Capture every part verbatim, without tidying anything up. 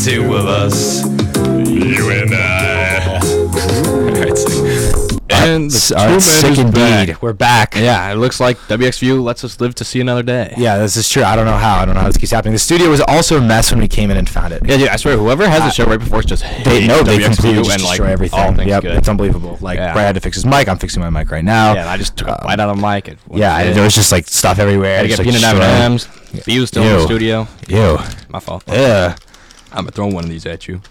Two of us, you and I. And the Uh, two sick men is indeed. back. We're back. Yeah, it looks like W X View lets us live to see another day. Yeah, this is true. I don't know how. I don't know how this keeps happening. The studio was also a mess when we came in and found it. Yeah, dude, I swear, whoever has the show right before us just They know they W X View completely just and like destroy everything. all things Yep, good. it's unbelievable. Like Yeah. Brad had to fix his mic. I'm fixing my mic right now. Yeah, and I just took a Um, bite out of the mic. It Yeah, I, there was just like stuff everywhere. had to get just, peanut like, M destroyed. and M's. View still in the Ew. studio. Ew. My fault. Yeah. I'm gonna throw one of these at you.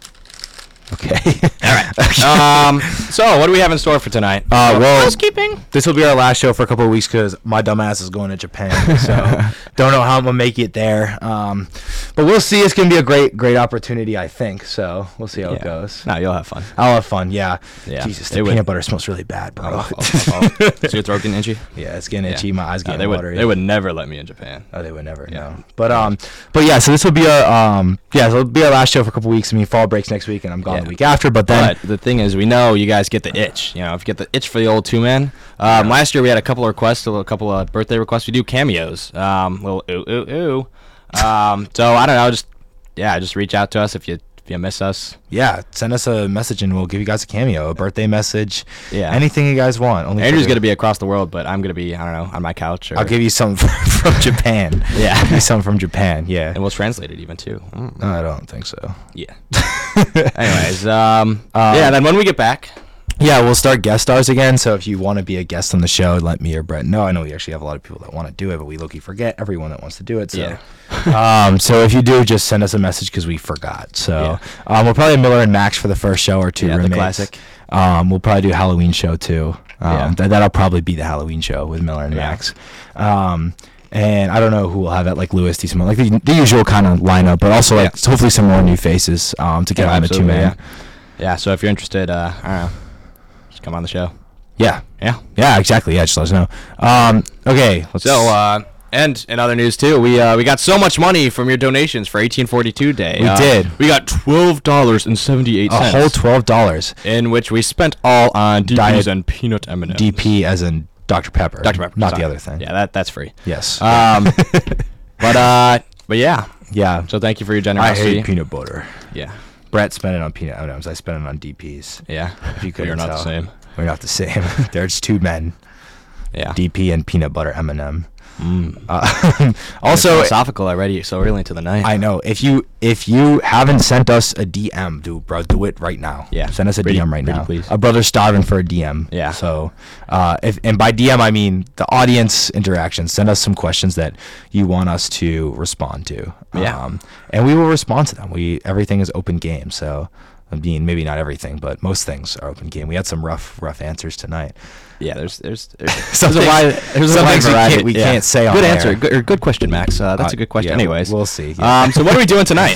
Okay. All right. um. So, what do we have in store for tonight? Uh, well, housekeeping. This will be our last show for a couple of weeks because my dumbass is going to Japan. So don't know how I'm gonna make it there. Um, but we'll see. It's gonna be a great, great opportunity, I think. So we'll see how it Yeah. goes. No, you'll have fun. I'll have fun. Yeah. Yeah. Jesus, They the would- peanut butter smells really bad, bro. Oh, my fault, my fault. So your throat getting itchy? Yeah, it's getting Yeah. itchy. My eyes No, getting they would. watery. They would never let me in Japan. Oh, they would never. Yeah. No. But um, but yeah. So this will be a um, yeah. So it'll be our last show for a couple weeks. I mean, fall breaks next week, and I'm gone Yeah. the week after. But then But the thing is, we know you guys get the itch. You know, if you get the itch for the old two men. Um, Yeah. Last year we had a couple of requests, a little- couple of birthday requests. We do cameos. Um, little ooh ooh ooh. Um, so I don't know. Just yeah, just reach out to us if you if you miss us. yeah, send us a message and we'll give you guys a cameo, a birthday message. Yeah. Anything you guys want. Only Andrew's for- gonna be across the world, but I'm gonna be I don't know on my couch. Or, I'll give you some from Japan. Yeah. I'll give you some from Japan. Yeah. and we'll translate it even too. Mm. No, I don't think so. Yeah. Anyways, um, Um, yeah. Then when we get back, Yeah, we'll start guest stars again. So if you want to be a guest on the show, let me or Brett know. I know we actually have a lot of people that want to do it, but we low-key forget everyone that wants to do it. So, Yeah. um, so if you do, just send us a message because we forgot. So um, we'll probably have Miller and Max for the first show or two. Yeah, the roommates. classic. Um, we'll probably do a Halloween show too. Um, Yeah. th- that'll probably be the Halloween show with Miller and Yeah. Max. Um, and I don't know who will have it, like Louis, D. Simone, like the, the usual kind of lineup, but also like Yeah. hopefully some more new faces um, to get Yeah, on the two absolutely, man. yeah. Yeah. So if you're interested, uh, I don't know, just come on the show. Yeah. Yeah. Yeah, exactly. Yeah, just let us know. Um, okay. Let's, So, uh, and in other news too, we uh, we got so much money from your donations for eighteen forty-two Day. We Uh, did. We got twelve dollars and seventy-eight a cents. whole twelve dollars. in which we spent all on D Ps Diet and peanut M and M's. D P as in Doctor Pepper. Doctor Pepper, Not sorry. the other thing. Yeah, that that's free. Yes. Um, but uh, but yeah. yeah. So thank you for your I generosity. hate peanut butter. Yeah. Brett spent it on peanut M and M's. I spent it on D Ps. Yeah. If you But you're couldn't not the tell. same. We're not the same. There's two men. Yeah. D P and peanut butter M and M. Mm. Uh, also, philosophical already so early into the night. I know if you if you haven't sent us a D M, do bro, do it right now. Yeah. Send us a Pretty- D M right pretty now. please. A brother's starving for a D M. Yeah. So, uh, if and by D M I mean the audience interaction. Send us some questions that you want us to respond to. Yeah. Um, and we will respond to them. We everything is open game. So, I mean, maybe not everything, but most things are open game. We had some rough rough answers tonight. Yeah, there's there's there's, Some there's a things- wide, there's a some wide things we variety. can't- we Yeah. can't say on Good air. answer, good, or good question, Max. Uh, that's Uh, a good question. yeah, Anyways, we'll see, yeah. Um, so what are we doing tonight?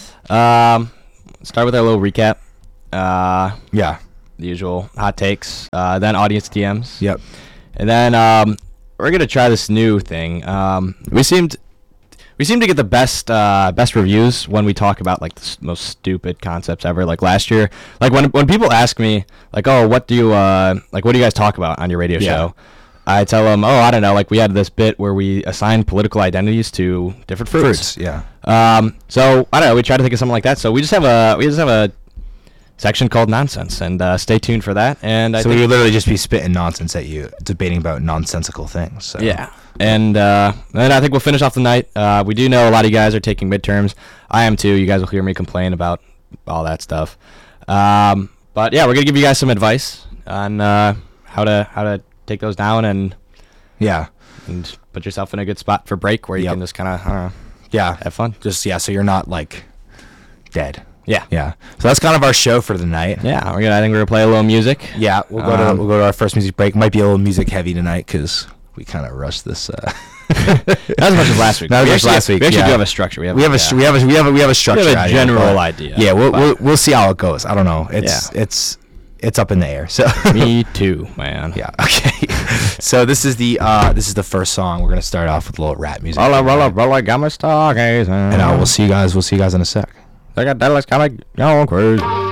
Um, start with our little recap. Uh, Yeah. the usual hot takes. Uh, then audience D Ms. Yep. And then um, we're gonna try this new thing. Um, we seemed we seem to get the best uh, best reviews when we talk about like the s- most stupid concepts ever. Like last year, like when when people ask me like, oh, what do you uh, like what do you guys talk about on your radio Yeah. show? I tell them, oh, I don't know. Like we had this bit where we assigned political identities to different fruits. Fruits. Yeah. Um, so I don't know. We try to think of something like that. So we just have a we just have a section called nonsense, and uh, stay tuned for that. And I so think we would literally just be spitting nonsense at you, debating about nonsensical things. So. yeah. And uh, then I think we'll finish off the night. Uh, we do know a lot of you guys are taking midterms. I am too. You guys will hear me complain about all that stuff. Um, but yeah, we're gonna give you guys some advice on uh, how to how to take those down and Yeah. and put yourself in a good spot for break where you Yep. can just kind of I don't know, Yeah. have fun. Just yeah. So you're not like dead. Yeah. Yeah. So that's kind of our show for the night. Yeah, we're gonna. I think we're gonna play a little music. Yeah. We'll go Um, to we'll go to our first music break. Might be a little music heavy tonight because we kind of rushed this. Uh, Not as much as last week. Not as We much actually- last week, We actually yeah. do have a structure. We have. we have a yeah. str- we have a we have a we have a structure. a out here, general but- idea, Yeah. We'll, but- we'll we'll see how it goes. I don't know. It's Yeah. it's it's up in the air. So. Me too, man. Yeah. Okay. So this is the uh this is the first song. We're gonna start off with a little rap music. Rolla, rolla, rolla, got my stargazing. And uh, we'll see you guys. We'll see you guys in a sec. Psychedelics got me going crazy.